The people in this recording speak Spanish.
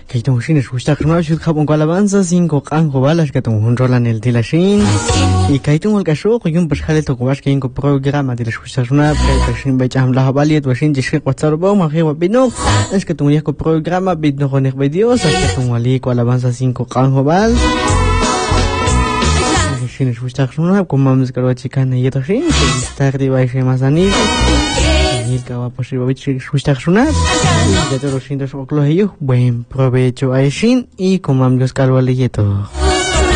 que tengo sin escuchar no should have un alabanza 5 canjo balas que tengo un rola en el tilashin y que tengo el caso que un pasjale to kubash que inco programa de escuchar una que sin becham la valia to sin disque WhatsApp ba ma hewa bino es que tengo ya ko programa bit no con videos que tengo ali ko alabanza 5 canjo bal sin escuchar una como vamos a chica y to sin estar de baixo más ani y que va posible escuchar sonar ya te lo siento solo ellos buen provecho a Shin y como ambos calvo leyeto.